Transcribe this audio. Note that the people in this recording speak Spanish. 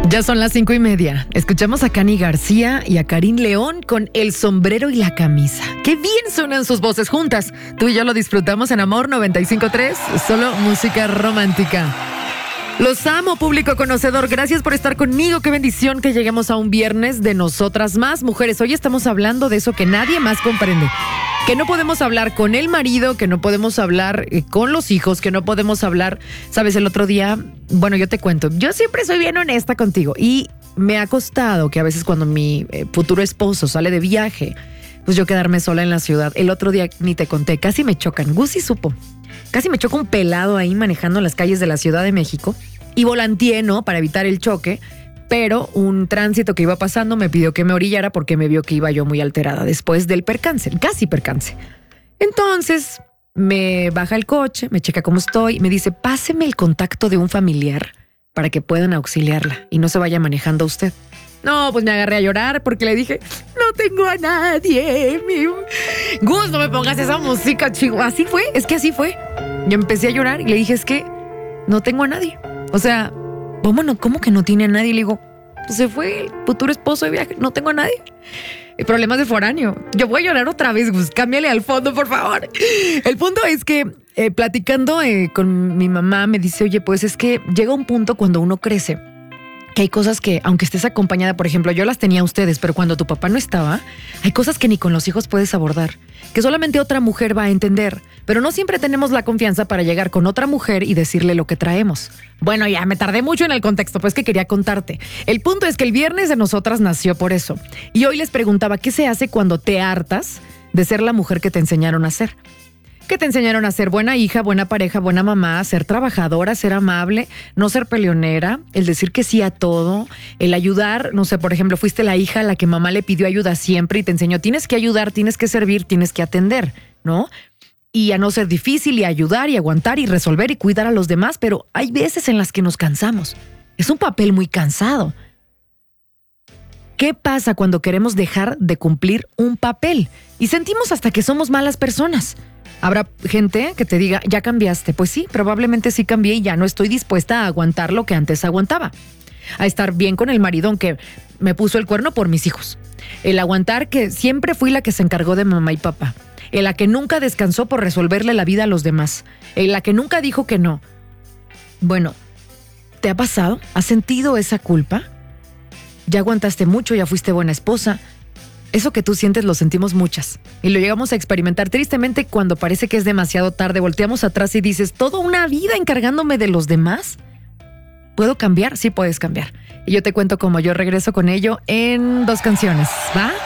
Ya son las 5:30. Escuchamos a Cani García y a Karin León con El sombrero y la camisa. ¡Qué bien suenan sus voces juntas! Tú y yo lo disfrutamos en Amor 95.3, solo música romántica. Los amo, público conocedor. Gracias por estar conmigo. Qué bendición que lleguemos a un viernes de nosotras más mujeres. Hoy estamos hablando de eso que nadie más comprende. Que no podemos hablar con el marido, que no podemos hablar con los hijos, que no podemos hablar. Sabes, el otro día, bueno, yo te cuento, yo siempre soy bien honesta contigo y me ha costado que a veces cuando mi futuro esposo sale de viaje, pues yo quedarme sola en la ciudad. El otro día ni te conté, casi me chocan. Gusi supo. Casi me choca un pelado ahí manejando en las calles de la Ciudad de México y volanteé, ¿no? Para evitar el choque. Pero un tránsito que iba pasando me pidió que me orillara porque me vio que iba yo muy alterada después del percance, casi percance. Entonces me baja el coche, me checa cómo estoy y me dice, páseme el contacto de un familiar para que puedan auxiliarla y no se vaya manejando usted. No, pues me agarré a llorar porque le dije, no tengo a nadie. Gus, no me pongas esa música, chico. Así fue, es que así fue. Yo empecé a llorar y le dije, es que no tengo a nadie. O sea, ¿cómo que no tiene a nadie? Le digo, pues se fue el futuro esposo de viaje, no tengo a nadie. Problemas de foráneo. Yo voy a llorar otra vez, Gus, cámbiale al fondo, por favor. El punto es que platicando con mi mamá me dice, oye, pues es que llega un punto cuando uno crece que hay cosas que, aunque estés acompañada, por ejemplo, yo las tenía a ustedes, pero cuando tu papá no estaba, hay cosas que ni con los hijos puedes abordar, que solamente otra mujer va a entender, pero no siempre tenemos la confianza para llegar con otra mujer y decirle lo que traemos. Bueno, ya me tardé mucho en el contexto, pues que quería contarte. El punto es que el viernes de nosotras nació por eso. Y hoy les preguntaba, ¿qué se hace cuando te hartas de ser la mujer que te enseñaron a ser? Que te enseñaron a ser buena hija, buena pareja, buena mamá, ser trabajadora, ser amable, no ser peleonera, el decir que sí a todo, el ayudar, no sé, por ejemplo, fuiste la hija a la que mamá le pidió ayuda siempre y te enseñó, tienes que ayudar, tienes que servir, tienes que atender, ¿no? Y a no ser difícil y ayudar y aguantar y resolver y cuidar a los demás, pero hay veces en las que nos cansamos. Es un papel muy cansado. ¿Qué pasa cuando queremos dejar de cumplir un papel? Y sentimos hasta que somos malas personas. Habrá gente que te diga, ya cambiaste. Pues sí, probablemente sí cambié y ya no estoy dispuesta a aguantar lo que antes aguantaba. A estar bien con el marido aunque me puso el cuerno por mis hijos. El aguantar que siempre fui la que se encargó de mamá y papá. El la que nunca descansó por resolverle la vida a los demás. El la que nunca dijo que no. Bueno, ¿te ha pasado? ¿Has sentido esa culpa? Ya aguantaste mucho, ya fuiste buena esposa. Eso que tú sientes lo sentimos muchas y lo llegamos a experimentar tristemente cuando parece que es demasiado tarde. Volteamos atrás y dices, ¿toda una vida encargándome de los demás? ¿Puedo cambiar? Sí puedes cambiar. Y yo te cuento cómo yo regreso con ello en 2 canciones, ¿va?